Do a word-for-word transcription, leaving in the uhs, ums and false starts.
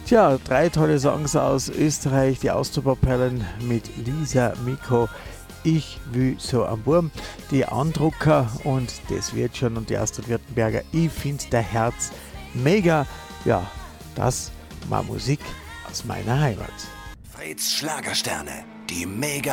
Tja, drei tolle Songs aus Österreich, die Austropop-Perlen mit Lisa, Miko, Ich will so am Wurm, die Andrucker und das wird schon und die Astrid Württemberger, ich find der Herz mega. Ja, das war Musik aus meiner Heimat. Fritz Schlagersterne, die Mega